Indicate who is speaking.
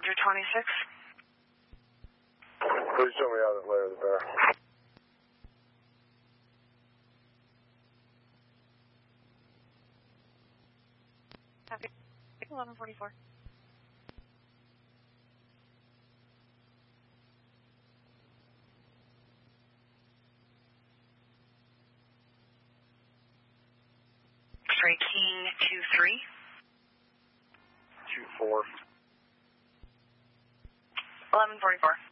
Speaker 1: through 26.
Speaker 2: Please show me how to layer the bear.
Speaker 1: Copy. 1144. X-ray King 23.
Speaker 2: 24.
Speaker 1: 1144.